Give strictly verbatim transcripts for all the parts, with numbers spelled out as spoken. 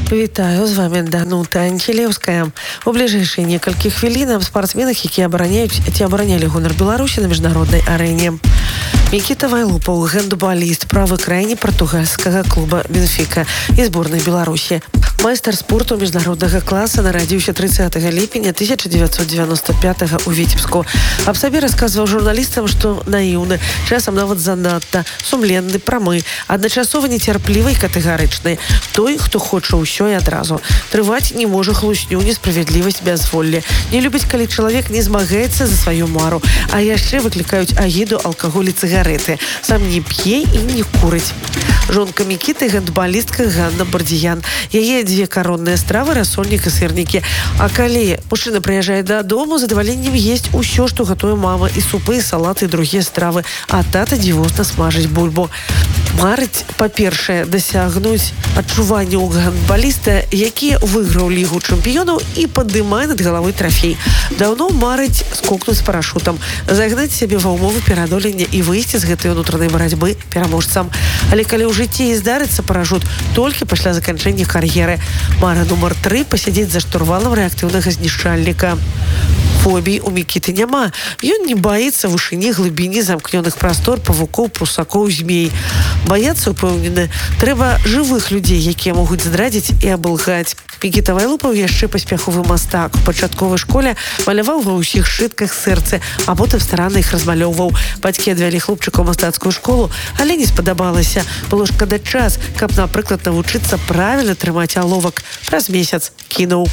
Вітаю, з вами Данута Анхілевская. У ближайшие некалькі хвілін аб спартсменах, які абараняюць ці абаранялі гонар Беларусі на міжнароднай арэне. Мікіта Вайлупаў, гандбаліст, правы крайні партугальскага клуба Бенфіка і зборнай Беларусі. Майстар спорту міжнароднага класа нарадзіўся трыццатага ліпеня тысяча девятьсот девяносто пятого ў Віцебску. Аб сабе расказваў журналістам, што наіўны, часам нават занадта, сумленны, прамы, адначасова нецярплівы і катэгарычны. Той, хто хоча ўсё і адразу. Трываць не можа хлусню, несправядлівасць, бязволле. Не любіць, калі чалавек не змагаецца за сваю мару, а яшчэ выклікаюць агіду, алкаголь і цыгареты. Сам не п'е і не курыць. Жонка Мікіты, гандбалістка Ганна Бардзіян. Яе дзве коронныя стравы, рассольнік і сырнікі. А калі мужчына прыязджае дадому, задаваленнем есць усё, што гатуе мама, і супы, і салаты, і другія стравы. А тата дзівосна смажыць бульбу. Марыць, па-першае, дасягнуць адчування ў гандбаліста, які выйграў лігу чэмпіёнаў і падымае над галавой трафей. Даўно марыць скокнуць з парашутам, загнаць сябе ва ўмовы пераадолення і выйсці з гэтай унутранай барацьбы пераможцам. Але калі ў жыцці і здарыцца парашут толькі пасля заканчэння кар'еры. Мара нумар тры пасядзець за штурвалам рэактыўнага знішчальніка. Фобій у Мікіты няма. Ён не баіцца вышыні, глыбіні, замкнёных прастор, павукоў, прусакоў, змей. Баяцца, упэўнены, трэба жывых людзей, якія могуць здрадзіць і абылгаць. Мікіта Вайлупаў яшчэ паспяховы мастак. У пачатковай школе маляваў ва ўсіх шытках сэрцы, а потым старанна іх размалёўваў. Бацькі адвялі хлопчыка ў мастацкую школу, але не спадабалася. Было шкада час, каб, напрыклад, навучыцца правільна трымаць аловак. Праз месяц кінуў.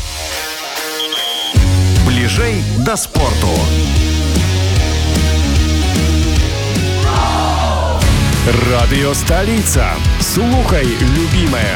Бліжэй да спорту. Радыё Сталіца. Слухай, любімая.